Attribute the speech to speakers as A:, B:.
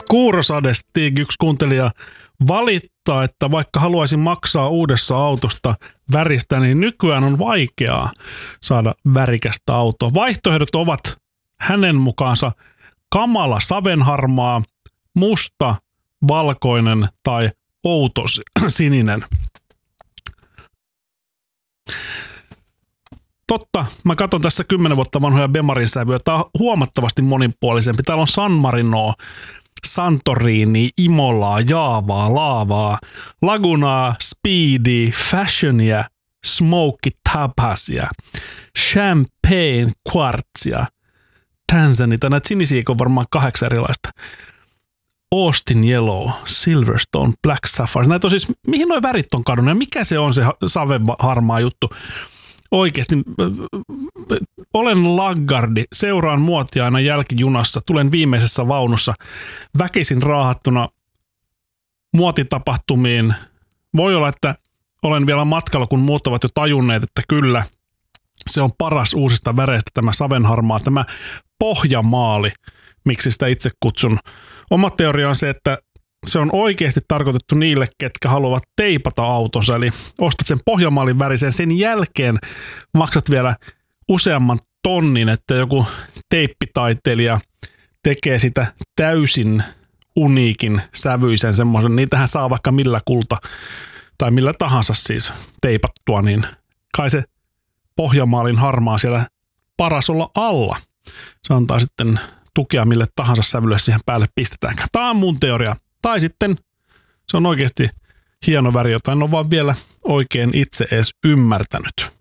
A: Kuurosade Stig, yksi kuuntelija valittaa, että vaikka haluaisin maksaa uudessa autosta väristä, niin nykyään on vaikeaa saada värikästä autoa. Vaihtoehdot ovat hänen mukaansa kamala savenharmaa, musta, valkoinen tai outo sininen. Totta, mä katson tässä 10 vuotta vanhoja Bemarin sävyjä. Tää on huomattavasti monipuolisempi. Täällä on San Marinoa, Santorini, Imolaa, Jaavaa, Laavaa, Lagunaa, Speedy, Fashionia, Smoky Tapasia, Champagne Quartzia, Tanzanita. Näitä sinisiä on varmaan 8 erilaista. Austin Yellow, Silverstone, Black Sapphire. Näitä on siis, mihin nuo värit on kadonnut ja mikä se on se saveharmaa juttu? Oikeasti, olen laggardi, seuraan muotia aina jälkijunassa, tulen viimeisessä vaunussa väkisin raahattuna muotitapahtumiin. Voi olla, että olen vielä matkalla, kun muut ovat jo tajunneet, että kyllä, se on paras uusista väreistä tämä savenharmaa, tämä pohjamaali, miksi sitä itse kutsun. Oma teoria on se, että se on oikeasti tarkoitettu niille, ketkä haluavat teipata autonsa, eli ostat sen pohjamaalin värisen, sen jälkeen maksat vielä useamman tonnin, että joku teippitaiteilija tekee sitä täysin uniikin sävyisen semmoisen, niitähän saa vaikka millä kulta tai millä tahansa siis teipattua, niin kai se pohjamaalin harmaa siellä paras olla alla. Se antaa sitten tukea mille tahansa sävylle siihen päälle pistetäänkään. Tämä on mun teoria. Tai sitten se on oikeasti hieno väri, jota en ole vaan vielä oikein itse edes ymmärtänyt.